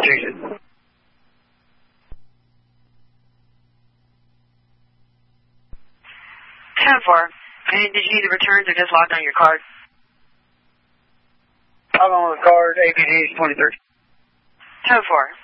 Jesus. 10-4. And did you need the returns or just logged on your card? Log on with the card, APG 23. 10-4.